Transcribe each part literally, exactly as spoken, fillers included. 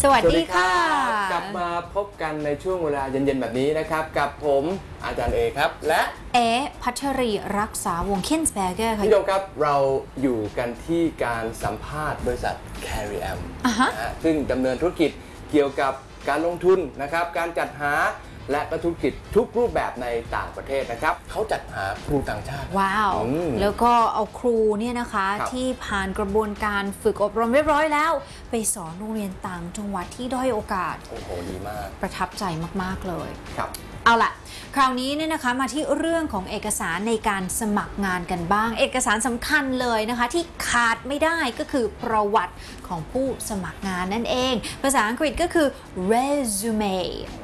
สวัสดีค่ะกลับมาพบกันในช่วงเวลาเย็นๆแบบนี้นะครับกับผมอาจารย์เอครับและเอพัชรีรักษาวงศ์ Kinsberger ค่ะพี่โดมครับเราอยู่กันที่การสัมภาษณ์บริษัท Cariem นะฮะซึ่งดำเนินธุรกิจเกี่ยวกับการลงทุนนะครับการจัดหาและธุรกิจทุกรูปแบบในต่างประเทศนะครับเขาจัดหาครูต่างชาติว้าวแล้วก็เอาครูเนี่ยนะคะที่ผ่านกระบวนการฝึกอบรมเรียบร้อยแล้วไปสอนโรงเรียนต่างจังหวัดที่ด้อยโอกาสโอ้โหดีมากประทับใจมากๆเลยครับเอาล่ะคราวนี้เนี่ยนะคะมาที่เรื่องของเอกสารในการสมัครงานกันบ้างเอกสารสำคัญเลยนะคะที่ขาดไม่ได้ก็คือประวัติของผู้สมัครงานนั่นเองภาษาอังกฤษก็คือ resume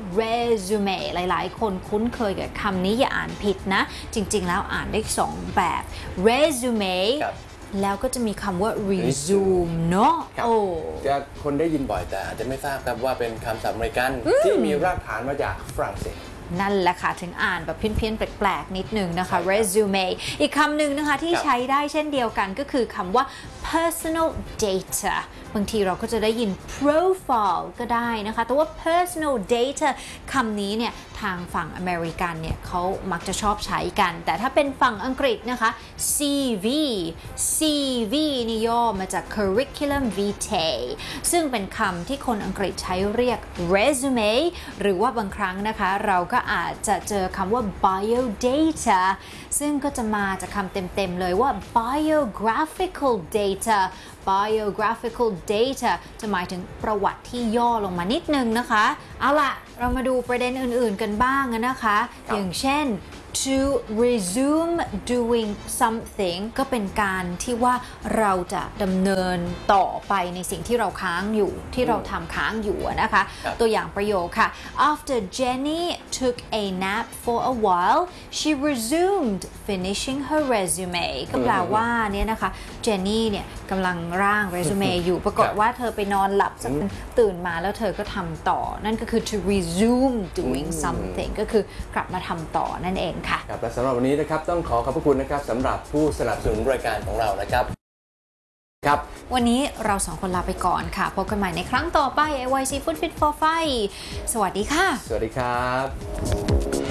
resume หลายๆคนคุ้นเคยกับคำนี้อย่าอ่านผิดนะจริงๆแล้วอ่านได้สองแบบ resume แล้วก็จะมีคำว่า resume เนาะโอ้จะคนได้ยินบ่อยแต่อาจจะไม่ทราบครับว่าเป็นคำศัพท์อเมริกันที่มีรากฐานมาจากฝรั่งเศสนั่นแหละค่ะถึงอ่านแบบเพี้ยนๆแปลกๆนิดนึงนะคะ resume อีกคำหนึ่งนะคะที่ใช้ได้เช่นเดียวกันก็คือคำว่า personal data บางทีเราก็จะได้ยิน profile ก็ได้นะคะแต่ว่า personal data คำนี้เนี่ยทางฝั่งอเมริกันเนี่ยเขามักจะชอบใช้กันแต่ถ้าเป็นฝั่งอังกฤษนะคะ ซี วี ซี วี นี่ย่อมาจาก curriculum vitae ซึ่งเป็นคำที่คนอังกฤษใช้เรียก resume หรือว่าบางครั้งนะคะเราก็อาจจะเจอคำว่า biodata ซึ่งก็จะมาจากคำเต็มๆเลยว่า biographical data biographical data จะหมายถึงประวัติที่ย่อลงมานิดนึงนะคะเอาล่ะเรามาดูประเด็นอื่นๆกันบ้างนะคะอย่างเช่น to resume doing something ก็เป็นการที่ว่าเราจะดำเนินต่อไปในสิ่งที่เราค้างอยู่ที่เราทำค้างอยู่นะคะตัวอย่างประโยคค่ะ after Jenny took a nap for a while she resumed finishing her resume ก็แปลว่าเนี่ยนะคะเจนนี่เนี่ยกำลังร่าง resume อยู่ปรากฏว่าเธอไปนอนหลับสักตื่นมาแล้วเธอก็ทำต่อนั่นก็คือ to resume doing something ก็คือกลับมาทำต่อนั่นเองค่ะครับและสำหรับวันนี้นะครับต้องขอขอบพระคุณนะครับสำหรับผู้สนับสนุนรายการของเรานะครับครับวันนี้เราสองคนลาไปก่อนค่ะพบกันใหม่ในครั้งต่อไป เอ วาย ซี Food Fit for Fight สวัสดีค่ะสวัสดีครับ